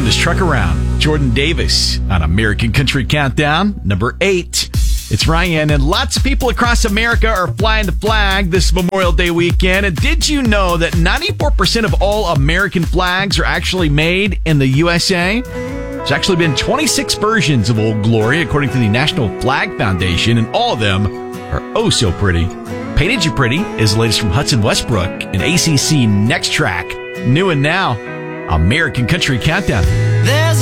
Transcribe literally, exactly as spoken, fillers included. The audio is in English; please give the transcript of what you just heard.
this truck around. Jordan Davis on American Country Countdown, number eight. It's Ryan, and lots of people across America are flying the flag this Memorial Day weekend. And did you know that ninety-four percent of all American flags are actually made in the U S A? There's actually been twenty-six versions of Old Glory, according to the National Flag Foundation, and all of them are oh so pretty. Painted You Pretty is the latest from Hudson Westbrook and A C C Next Track. New and now, American Country Countdown. There's